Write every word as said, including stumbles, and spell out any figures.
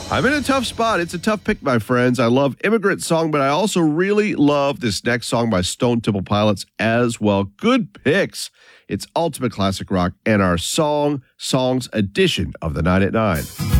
I'm in a tough spot. It's a tough pick, my friends. I love Immigrant Song, but I also really love this next song by Stone Temple Pilots as well. Good picks. It's Ultimate Classic Rock and our Song Songs edition of the nine at nine.